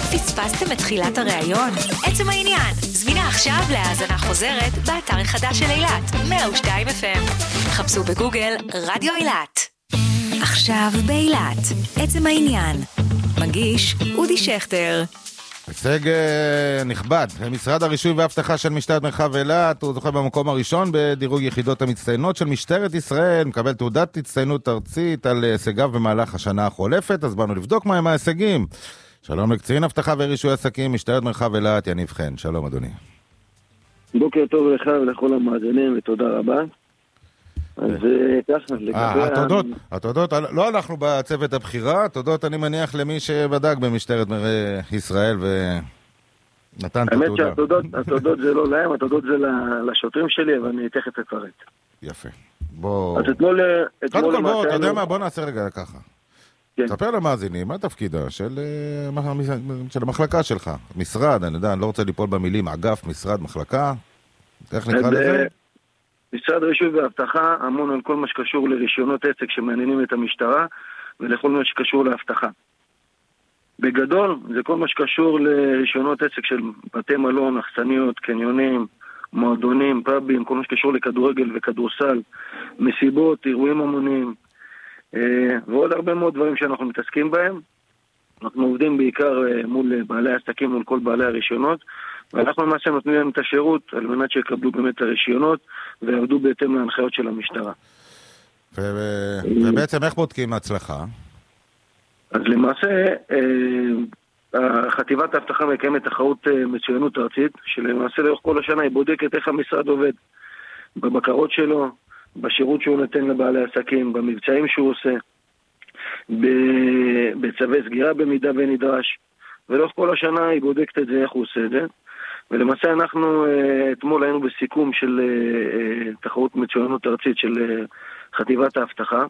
פספסתם את תחילת הראיון? עצם העניין, זמינה עכשיו להאזנה חוזרת באתר החדש של אילת, 102 FM. חפשו בגוגל רדיו אילת. עכשיו באילת, עצם העניין. מגיש אודי שכטר. הישג נכבד, משרד הרישוי והאבטחה של משטרת מרחב אילת, הוא זוכה במקום הראשון בדירוג יחידות המצטיינות של משטרת ישראל, מקבל תעודת הצטיינות ארצית על הישגיו במהלך השנה החולפת, אז באנו לבדוק מהם ההישגים. שלום לקצין אבטחה ורישוי עסקים, משטרת מרחב אילת, יניב חן, שלום אדוני. בוקר טוב לך ולכל המאזינים ותודה רבה. אז ככה, לגבי... התודות, לא הלכנו בצוות הבחירה, התודות אני מניח למי שבדק במשטרת ישראל ונתן את התעודה. האמת שהתודות זה לא להם, התודות זה לשוטרים שלי, אבל אני תכף אפרט. יפה. בוא... אז אתמול... קודם כל בוא, אתה יודע מה, בוא נעשה רגע ככה. כן. תספר למאזינים, מה תפקידה של המחלקה שלך? משרד, אני יודע, אני לא רוצה ליפול במילים, אגף, משרד, מחלקה, איך נקרא לזה? משרד רישוי והאבטחה אמון על כל מה שקשור לרישיונות עסק שמעניינים את המשטרה ולכל מה שקשור לאבטחה. בגדול זה כל מה שקשור לרישיונות עסק של בתי מלון, אכסניות, קניונים, מועדונים, פאבים, כל מה שקשור לכדורגל וכדורסל, מסיבות, אירועים המוניים ועוד הרבה מאוד דברים שאנחנו מתעסקים בהם. אנחנו עובדים בעיקר מול בעלי העסקים, מול כל בעלי הרישיונות, ואנחנו למעשה נותנים להם את השירות על מנת שיקבלו באמת את הרישיונות ויעבדו בהתאם להנחיות של המשטרה. ובעצם איך בודקים הצלחה? אז למעשה חטיבת האבטחה מקיימת תחרות מצוינות ארצית, שלמעשה לאורך כל השנה היא בודקת איך המשרד עובד בבקרות שלו, בשירות שהוא נותן לבעלי עסקים, במבצעים שהוא עושה, בצווי סגירה במידה ונדרש, ולאורך כל השנה היא בודקת את זה, איך הוא עושה את זה. ולמעשה אנחנו אתמול היינו בסיכום של תחרות מצוינות ארצית של חטיבת האבטחה.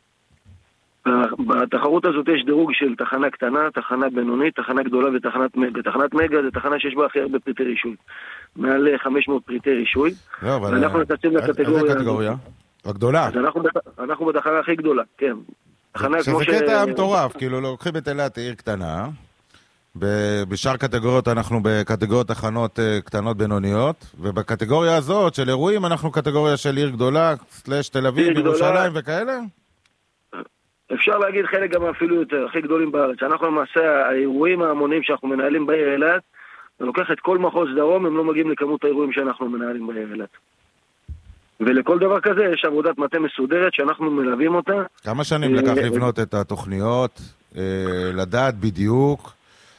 בתחרות הזאת יש דירוג של תחנה קטנה, תחנה בינונית, תחנה גדולה ותחנת מגה. תחנת מגה זה תחנה שיש בה הכי הרבה פריטי רישוי, מעל 500 פריטי רישוי. ואנחנו נתצים לקטגוריה. איזה קטגוריה? הגדולה. אז אנחנו בתחנה הכי גדולה, כן. שזה קטע מטורף, כאילו לוקחים את אילת עיר קטנה, בשאר קטגוריות אנחנו בקטגוריות תחנות קטנות בינוניות, ובקטגוריה הזאת של אירועים אנחנו קטגוריה של עיר גדולה, סלש תל אביב, ירושלים וכאלה? אפשר להגיד חלק גם אפילו יותר, הכי גדולים בארץ. אנחנו למעשה, האירועים ההמוניים שאנחנו מנהלים בעיר אילת, זה לוקח את כל מחוז דרום, הם לא מגיעים לכמות האירועים שאנחנו מנהלים בעיר אילת. ולכל דבר כזה יש עבודת מטה מסודרת שאנחנו מלווים אותה. כמה שנים לקח לבנות את התוכניות, לדעת בדיוק?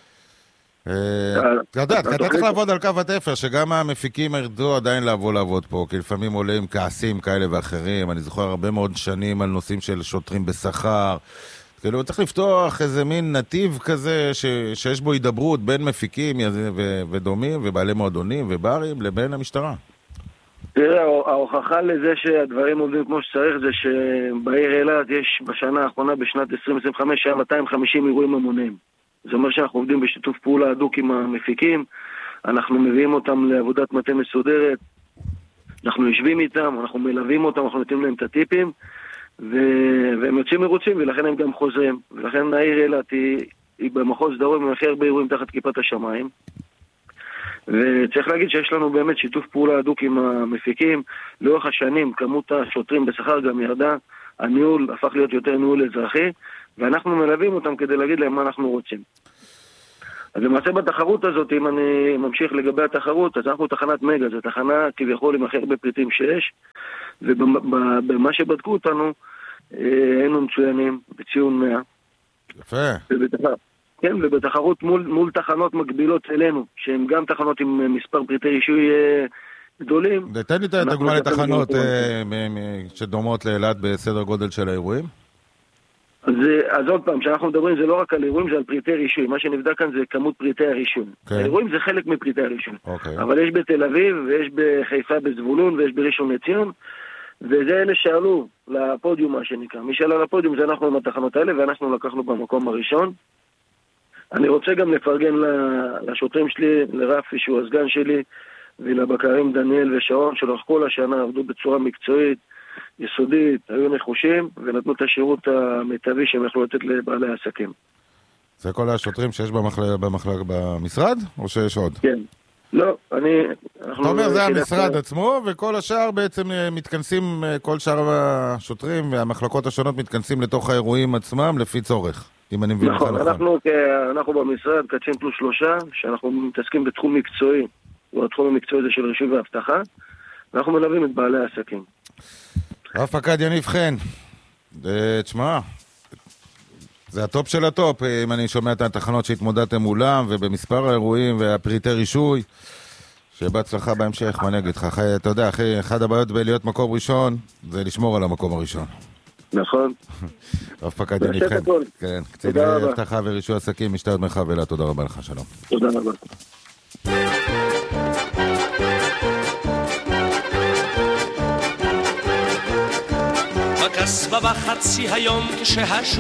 אתה צריך לעבוד על קו התפר, שגם המפיקים ירדו עדיין לעבוד פה, כי לפעמים עולים כעסים כאלה ואחרים. אני זוכר הרבה מאוד שנים על נושאים של שוטרים בשכר. כאילו צריך לפתוח איזה מין נתיב כזה שיש בו הידברות בין מפיקים ודומים ובעלי מועדונים וברים לבין המשטרה. תראה, ההוכחה לזה שהדברים עובדים כמו שצריך זה שבעיר אילת יש בשנה האחרונה, בשנת 2025, היה 250 אירועים המוניים. זה אומר שאנחנו עובדים בשיתוף פעולה הדוק עם המפיקים, אנחנו מביאים אותם לעבודת מטה מסודרת, אנחנו יושבים איתם, אנחנו מלווים אותם, אנחנו נותנים להם את הטיפים, והם יוצאים מרוצים, ולכן הם גם חוזרים. ולכן העיר אילת היא במחוז דרום עם הכי הרבה אירועים תחת כיפת השמיים. וצריך להגיד שיש לנו באמת שיתוף פעולה הדוק עם המפיקים. לאורך השנים כמות השוטרים בשכר גם ירדה, הניהול הפך להיות יותר ניהול אזרחי, ואנחנו מלווים אותם כדי להגיד להם מה אנחנו רוצים. אז למעשה בתחרות הזאת, אם אני ממשיך לגבי התחרות, אז אנחנו תחנת מגה, זו תחנה כביכול עם הכי הרבה פריטים שיש, ובמה שבדקו אותנו, היינו מצוינים בציון 100. יפה. כן, ובתחרות מול תחנות מקבילות אלינו, שהן גם תחנות עם מספר פריטי רישוי גדולים. תן לי את הדוגמה לתחנות שדומות לאילת בסדר גודל של האירועים. אז עוד פעם, כשאנחנו מדברים זה לא רק על אירועים, זה על פריטי רישוי. מה שנבדק כאן זה כמות פריטי הרישוי. האירועים זה חלק מפריטי הרישוי. אבל יש בתל אביב, ויש בחיפה בזבולון, ויש בראשון לציון, וזה אלה שעלו לפודיום, מה שנקרא. מי שעלה לפודיום זה אנחנו עם התחנות האלה, ואנחנו לקחנו במקום הראשון. אני רוצה גם לפרגן לשוטרים שלי, לרפי שהוא הסגן שלי, ולבקרים דניאל ושרון, שלאורך כל השנה עבדו בצורה מקצועית, יסודית, היו נחושים, ונתנו את השירות המיטבי שהם יכלו לתת לבעלי העסקים. זה כל השוטרים שיש במשרד, או שיש עוד? כן. לא, אתה אומר, זה המשרד עצמו, וכל השאר בעצם מתכנסים, כל שאר השוטרים והמחלקות השונות מתכנסים לתוך האירועים עצמם לפי צורך, אם אני מבין לך נכון. אנחנו במשרד קצין פלוס 3, שאנחנו מתעסקים בתחום מקצועי, והתחום המקצועי זה של רישוי והבטחה, ואנחנו מלווים את בעלי העסקים. רב פקד יניב חן, תשמע, זה הטופ של הטופ, אם אני שומע את התחנות שהתמודדתם מולם, ובמספר האירועים והפריטי רישוי, שבהצלחה בהמשך, מה נגיד לך? אתה יודע, אחי, אחד הבעיות בלהיות מקום ראשון, זה לשמור על המקום הראשון. נכון. רב פקד יניב חן. כן, קצין הבטחה ורישוי עסקים, משטרת מרחב אילת, תודה רבה לך, שלום. תודה רבה. בקסבה בחצי היום כשהשוק